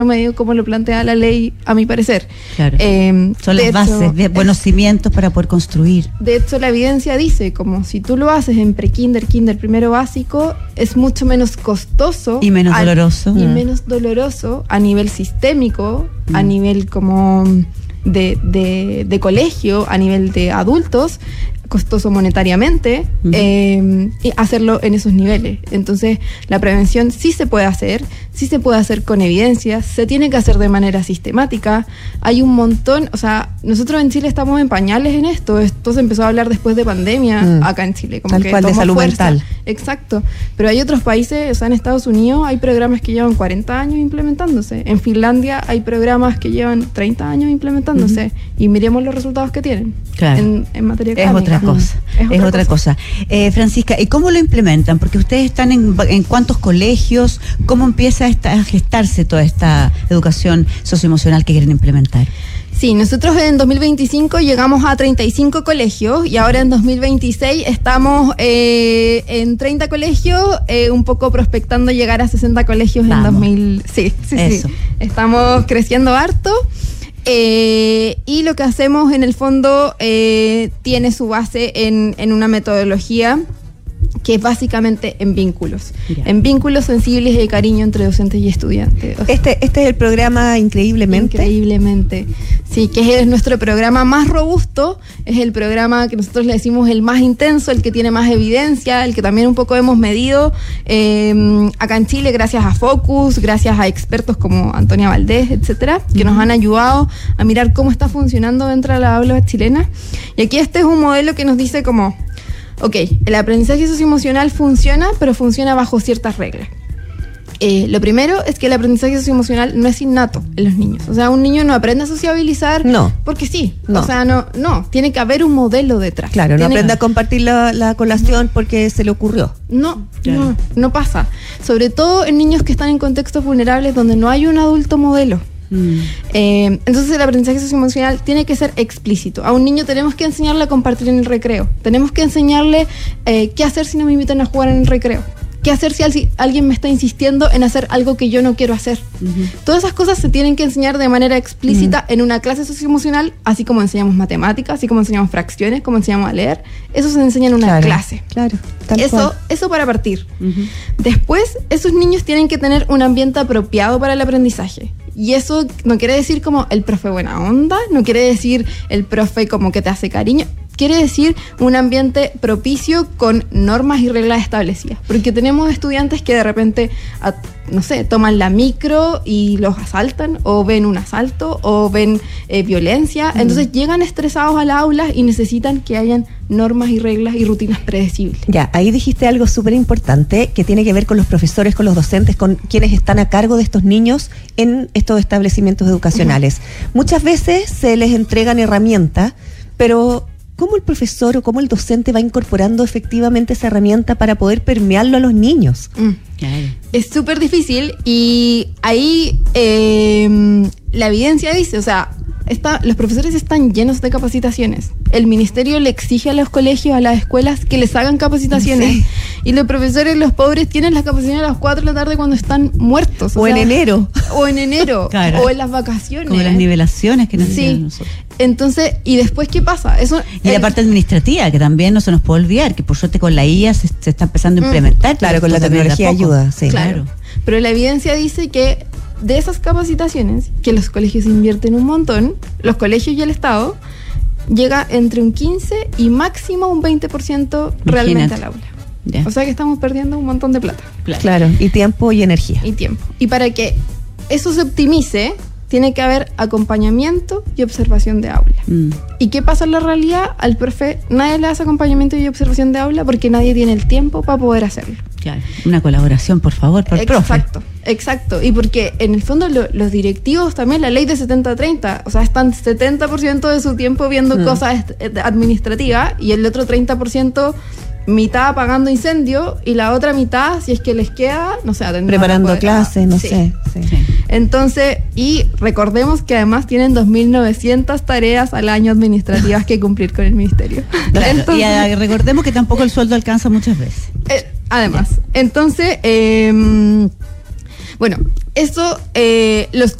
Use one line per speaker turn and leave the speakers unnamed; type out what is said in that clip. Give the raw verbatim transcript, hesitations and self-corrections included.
medio como lo plantea la ley, a mi parecer.
Claro.
Eh,
Son las
hecho,
bases, de buenos cimientos para poder construir.
De hecho, la evidencia dice, como si tú lo haces en pre-kinder, kinder, primero básico, es mucho menos costoso.
Y menos
al,
doloroso.
Y
Mm.
menos doloroso a nivel sistémico,
Mm.
a nivel como de, de, de colegio, a nivel de adultos, costoso monetariamente, uh-huh. eh, y hacerlo en esos niveles. Entonces, la prevención sí se puede hacer, sí se puede hacer con evidencias, se tiene que hacer de manera sistemática. Hay un montón, o sea, nosotros en Chile estamos en pañales en esto. Esto se empezó a hablar después de pandemia mm. acá en Chile. Como
Tal
que
cual, de salud
fuerza.
mental.
Exacto. Pero hay otros países, o sea, en Estados Unidos hay programas que llevan cuarenta años implementándose. En Finlandia hay programas que llevan treinta años implementándose. Uh-huh. Y miremos los resultados que tienen
claro.
en, en materia
académica. Es otra cosa. Es otra, es otra cosa. cosa. Eh, Francisca, ¿y cómo lo implementan? Porque ustedes están en, en cuántos colegios, ¿cómo empieza esta, a gestarse toda esta educación socioemocional que quieren implementar?
Sí, nosotros en dos mil veinticinco llegamos a treinta y cinco colegios y ahora en dos mil veintiséis estamos eh, en treinta colegios, eh, un poco prospectando llegar a sesenta colegios Vamos. en dos mil. Sí, sí,
Eso.
sí. Estamos creciendo harto. Eh, y lo que hacemos en el fondo eh, tiene su base en, en una metodología que es básicamente en vínculos, yeah. en vínculos sensibles y de cariño entre docentes y estudiantes. O sea,
este, este es el programa Increíblemente.
Increíblemente, sí, que es nuestro programa más robusto, es el programa que nosotros le decimos el más intenso, el que tiene más evidencia, el que también un poco hemos medido eh, acá en Chile gracias a Focus, gracias a expertos como Antonia Valdés, etcétera, que uh-huh. nos han ayudado a mirar cómo está funcionando dentro de la aula chilena. Y aquí este es un modelo que nos dice como ok, el aprendizaje socioemocional funciona, pero funciona bajo ciertas reglas. Eh, lo primero es que el aprendizaje socioemocional no es innato en los niños. O sea, un niño no aprende a sociabilizar
no.
porque sí.
No.
O sea, no, no, tiene que haber un modelo detrás.
Claro,
tiene
no aprende
que...
a compartir la, la colación no. porque se le ocurrió.
No,
claro.
no, no pasa. Sobre todo en niños que están en contextos vulnerables donde no hay un adulto modelo. Mm. Eh, entonces el aprendizaje socioemocional tiene que ser explícito. A un niño tenemos que enseñarle a compartir en el recreo. Tenemos que enseñarle eh, qué hacer si no me invitan a jugar en el recreo. ¿Qué hacer si al- alguien me está insistiendo en hacer algo que yo no quiero hacer? Uh-huh. Todas esas cosas se tienen que enseñar de manera explícita uh-huh. en una clase socioemocional, así como enseñamos matemáticas, así como enseñamos fracciones, como enseñamos a leer. Eso se enseña en una
claro,
clase.
Claro, tal
eso,
cual.
eso para partir.
Uh-huh.
Después, esos niños tienen que tener un ambiente apropiado para el aprendizaje. Y eso no quiere decir como el profe buena onda, no quiere decir el profe como que te hace cariño. Quiere decir un ambiente propicio con normas y reglas establecidas. Porque tenemos estudiantes que de repente, a, no sé, toman la micro y los asaltan, o ven un asalto, o ven eh, violencia. Mm. Entonces llegan estresados a las aulas y necesitan que hayan normas y reglas y rutinas predecibles.
Ya, ahí dijiste algo súper importante que tiene que ver con los profesores, con los docentes, con quienes están a cargo de estos niños en estos establecimientos educacionales. Uh-huh. Muchas veces se les entregan herramientas, pero ¿cómo el profesor o cómo el docente va incorporando efectivamente esa herramienta para poder permearlo a los niños?
Mm.
Claro.
Es súper difícil y ahí eh, la evidencia dice, o sea, está, los profesores están llenos de capacitaciones. El ministerio le exige a los colegios, a las escuelas, que les hagan capacitaciones. Sí. Y los profesores, los pobres, tienen las capacitaciones a las cuatro de la tarde cuando están muertos.
O, o sea, en enero.
O en enero.
Claro.
O en las vacaciones.
Como las nivelaciones que nos
sí.
dieron nosotros.
Entonces, ¿y después qué pasa? Eso,
y
el,
la parte administrativa, que también no se nos puede olvidar, que por suerte con la I A se, se está empezando a implementar.
Mm, claro, con la tecnología ayuda. Sí.
Claro. Pero la evidencia dice que de esas capacitaciones, que los colegios invierten un montón, los colegios y el Estado, llega entre un quince y máximo un veinte por ciento realmente al aula. Yeah. O sea que estamos perdiendo un montón de plata.
Claro. claro, y tiempo y energía.
Y tiempo. Y para que eso se optimice, tiene que haber acompañamiento y observación de aula. Mm. ¿Y qué pasa en la realidad? Al profe nadie le hace acompañamiento y observación de aula porque nadie tiene el tiempo para poder hacerlo.
Claro. Una colaboración, por favor, para el profe.
Exacto, exacto. Y porque en el fondo lo, los directivos también, la ley de setenta treinta, o sea, están setenta por ciento de su tiempo viendo mm. cosas administrativas y el otro treinta por ciento mitad apagando incendio y la otra mitad, si es que les queda, no sé,
preparando clases, no sí. sé. Sí.
Sí. Entonces, y recordemos que además tienen dos mil novecientas tareas al año administrativas que cumplir con el ministerio.
Claro. Entonces, y a, recordemos que tampoco el sueldo alcanza muchas veces.
Eh, además, sí. entonces, eh, Bueno, eso, eh, los